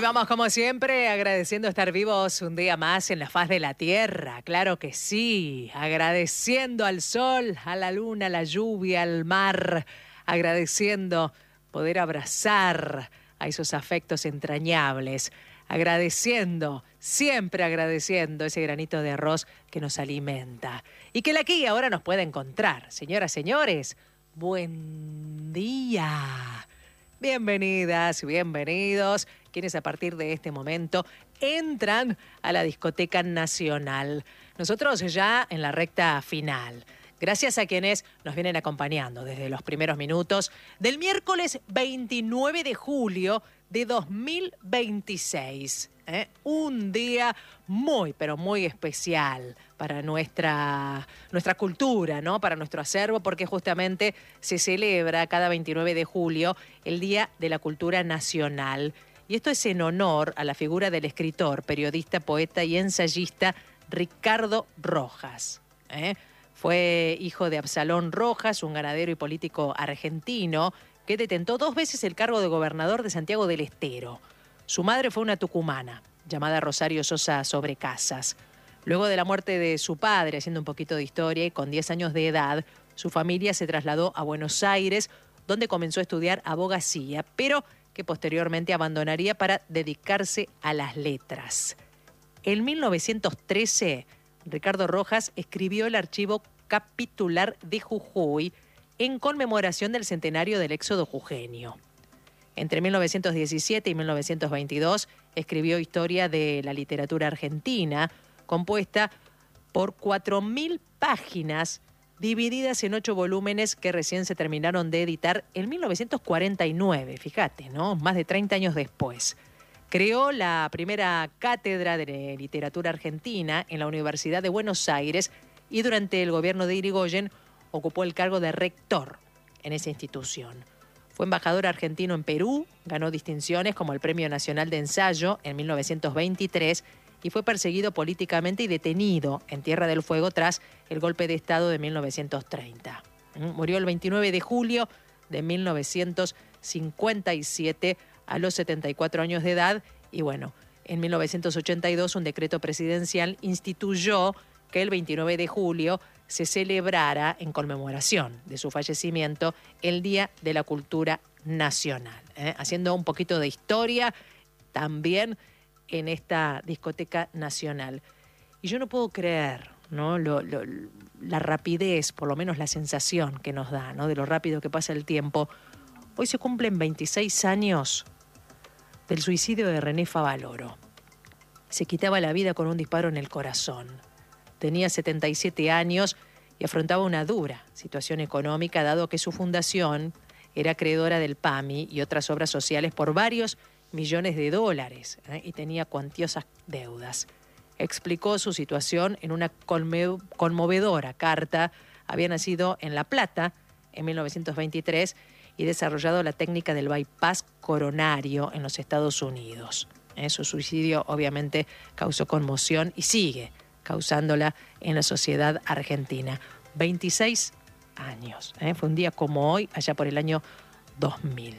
vamos como siempre agradeciendo estar vivos un día más en la faz de la tierra, claro que sí, agradeciendo al sol, a la luna, a la lluvia, al mar, agradeciendo poder abrazar a esos afectos entrañables, agradeciendo, siempre agradeciendo ese granito de arroz que nos alimenta y que aquí y ahora nos puede encontrar. Señoras, señores, buen día. Bienvenidas y bienvenidos, quienes a partir de este momento entran a la Discoteca Nacional. Nosotros ya en la recta final. Gracias a quienes nos vienen acompañando desde los primeros minutos del miércoles 29 de julio de 2026. Un día muy, pero muy especial para nuestra cultura, ¿no? Para nuestro acervo, porque justamente se celebra cada 29 de julio el Día de la Cultura Nacional. Y esto es en honor a la figura del escritor, periodista, poeta y ensayista Ricardo Rojas. Fue hijo de Absalón Rojas, un ganadero y político argentino que detentó 2 veces el cargo de gobernador de Santiago del Estero. Su madre fue una tucumana, llamada Rosario Sosa Sobrecasas. Luego de la muerte de su padre, haciendo un poquito de historia, y con 10 años de edad, su familia se trasladó a Buenos Aires, donde comenzó a estudiar abogacía, pero que posteriormente abandonaría para dedicarse a las letras. En 1913, Ricardo Rojas escribió el archivo capitular de Jujuy en conmemoración del centenario del éxodo jujeño. Entre 1917 y 1922 escribió Historia de la literatura argentina, compuesta por 4.000 páginas divididas en 8 volúmenes que recién se terminaron de editar en 1949, fíjate, ¿no? Más de 30 años después. Creó la primera cátedra de literatura argentina en la Universidad de Buenos Aires y durante el gobierno de Irigoyen ocupó el cargo de rector en esa institución. Fue embajador argentino en Perú, ganó distinciones como el Premio Nacional de Ensayo en 1923 y fue perseguido políticamente y detenido en Tierra del Fuego tras el golpe de Estado de 1930. Murió el 29 de julio de 1957 a los 74 años de edad y bueno, en 1982 un decreto presidencial instituyó que el 29 de julio se celebrara en conmemoración de su fallecimiento el Día de la Cultura Nacional. Haciendo un poquito de historia también en esta Discoteca Nacional. Y yo no puedo creer, ¿no? La rapidez, por lo menos la sensación que nos da, ¿no? De lo rápido que pasa el tiempo. Hoy se cumplen 26 años del suicidio de René Favaloro. Se quitaba la vida con un disparo en el corazón. Tenía 77 años y afrontaba una dura situación económica, dado que su fundación era acreedora del PAMI y otras obras sociales por varios millones de dólares y tenía cuantiosas deudas. Explicó su situación en una conmovedora carta. Había nacido en La Plata en 1923 y desarrollado la técnica del bypass coronario en los Estados Unidos. Su suicidio obviamente causó conmoción y sigue causándola en la sociedad argentina. 26 años. Fue un día como hoy, allá por el año 2000.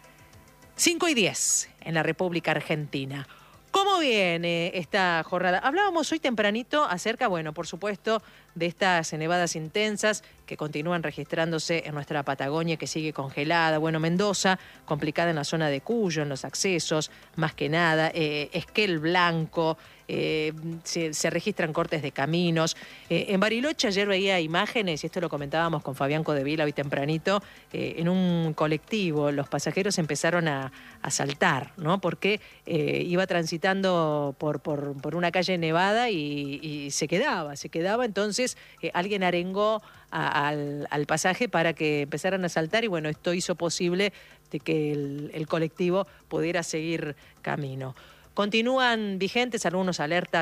5:10 en la República Argentina. ¿Cómo viene esta jornada? Hablábamos hoy tempranito acerca, bueno, por supuesto, de estas nevadas intensas que continúan registrándose en nuestra Patagonia, que sigue congelada. Bueno, Mendoza, complicada en la zona de Cuyo, en los accesos, más que nada. Esquel Blanco, se registran cortes de caminos. En Bariloche ayer veía imágenes, y esto lo comentábamos con Fabián Codevila hoy tempranito, en un colectivo los pasajeros empezaron a saltar, ¿no? Porque iba transitando por una calle nevada y se quedaba. Entonces alguien arengó al pasaje para que empezaran a saltar y bueno, esto hizo posible de que el colectivo pudiera seguir camino. Continúan vigentes algunos alertas